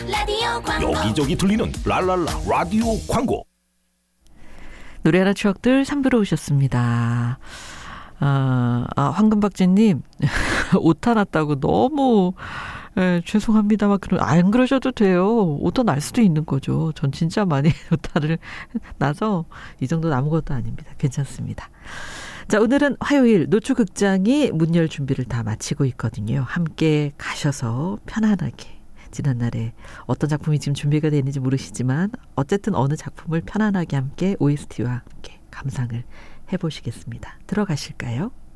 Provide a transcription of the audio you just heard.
라디오 광고. 여기저기 들리는 랄랄라 라디오 광고. 노래하는 추억들 3부로 오셨습니다. 황금박쥐님 오타 났다고 너무 죄송합니다. 막 안 그러셔도 돼요. 오타 날 수도 있는 거죠. 전 진짜 많이 오타를 나서 이 정도는 아무것도 아닙니다. 괜찮습니다. 자, 오늘은 화요일 노추극장이 문 열 준비를 다 마치고 있거든요. 함께 가셔서 편안하게 지난날에 어떤 작품이 지금 준비가 되어 있는지 모르시지만 어쨌든 어느 작품을 편안하게 함께 OST와 함께 감상을 해보시겠습니다. 들어가실까요?